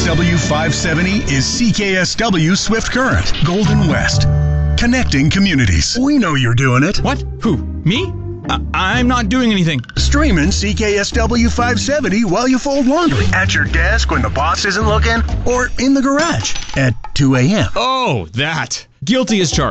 CKSW 570 is CKSW Swift Current, Golden West. Connecting communities. We know you're doing it. What? Who? Me? I'm not doing anything. Streaming CKSW 570 while you fold laundry. At your desk when the boss isn't looking. Or in the garage at 2 a.m. Oh, that. Guilty as charged.